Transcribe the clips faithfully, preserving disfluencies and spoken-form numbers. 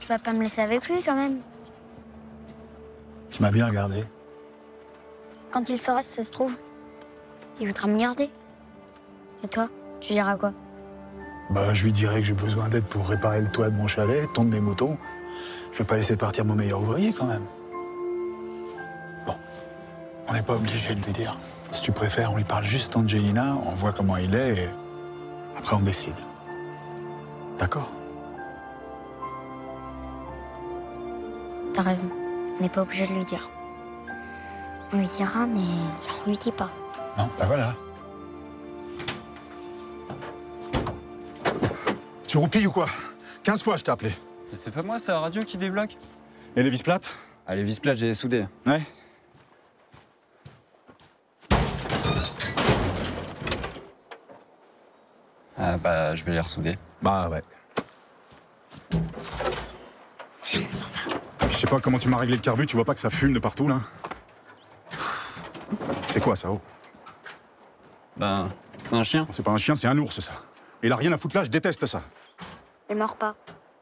vas pas me laisser avec lui quand même. Tu m'as bien regardé. Quand il saura si ça se trouve, il voudra me garder. Et toi, tu diras quoi? Bah, je lui dirais que j'ai besoin d'aide pour réparer le toit de mon chalet, tondre mes moutons. Je vais pas laisser partir mon meilleur ouvrier quand même. Bon, on n'est pas obligé de lui dire. Si tu préfères, on lui parle juste d'Angelina, on voit comment il est et après on décide. D'accord? T'as raison, on n'est pas obligé de lui dire. On lui dira, mais on lui dit pas. Non, bah voilà. Tu roupilles ou quoi? quinze fois je t'ai appelé. Mais c'est pas moi, c'est la radio qui débloque. Et les vis plates? Ah, les vis plates, j'ai les soudées. Ouais. Ah bah, je vais les ressouder. Bah ouais. Viens, on s'en va. Je sais pas comment tu m'as réglé le carbu, tu vois pas que ça fume de partout là? C'est quoi ça, oh? Ben, c'est un chien. C'est pas un chien, c'est un ours ça. Il a rien à foutre là, je déteste ça. Elle mord pas.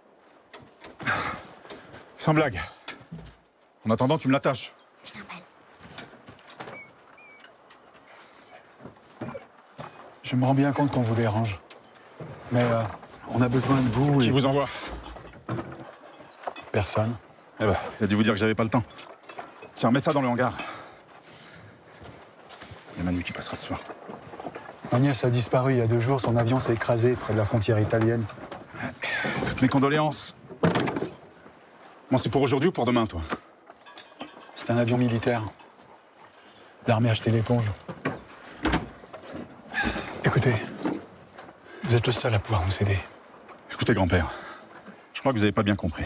Sans blague. En attendant, tu me l'attaches. Viens, Ben. Je me rends bien compte qu'on vous dérange. Mais euh, on a besoin de vous et... Qui vous envoie? Personne. Eh ben, il a dû vous dire que j'avais pas le temps. Tiens, mets ça dans le hangar. Il y a Manu qui passera ce soir. Agnès a disparu il y a deux jours, son avion s'est écrasé près de la frontière italienne. Toutes mes condoléances. Bon, c'est pour aujourd'hui ou pour demain, toi? C'est un avion militaire. L'armée a acheté l'éponge. Écoutez, vous êtes le seul à pouvoir nous aider. Écoutez, grand-père, je crois que vous avez pas bien compris.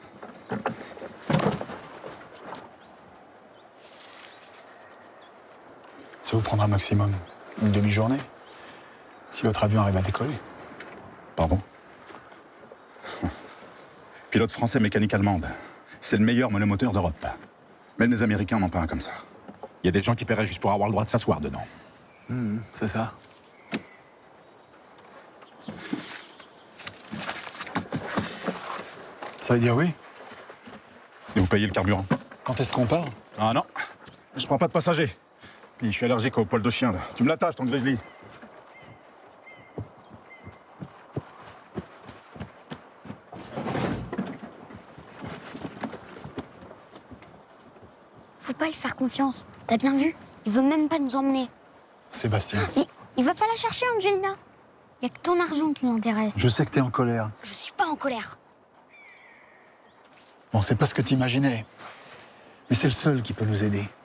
Ça vous prendra maximum une demi-journée, si votre avion arrive à décoller. Pardon? Pilote français mécanique allemande. C'est le meilleur monomoteur d'Europe. Même les Américains n'ont pas un comme ça. Il y a des gens qui paieraient juste pour avoir le droit de s'asseoir dedans. Mmh, c'est ça. Ça veut dire oui? Et vous payez le carburant? Quand est-ce qu'on part? Ah non, je prends pas de passagers. Puis je suis allergique aux poils de chien, là. Tu me l'attaches, ton grizzly. Faut pas lui faire confiance. T'as bien vu? Il veut même pas nous emmener. Sébastien, Mais il va pas la chercher, Angelina. Y a que ton argent qui l'intéresse. je sais que t'es en colère. Je suis pas en colère. Bon, c'est pas ce que t'imaginais. Mais c'est le seul qui peut nous aider.